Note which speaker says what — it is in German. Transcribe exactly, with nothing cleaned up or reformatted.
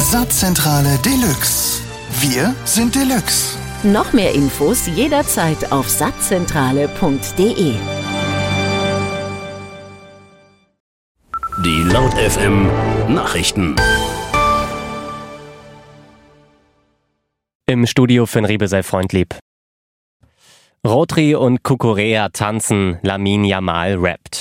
Speaker 1: Saatzentrale Deluxe. Wir sind Deluxe.
Speaker 2: Noch mehr Infos jederzeit auf saatzentrale punkt de.
Speaker 3: Die Laut F M Nachrichten.
Speaker 4: Im Studio für Riebe sei freundlieb. Rotary und Kukurea tanzen, Lamin Yamal rappt.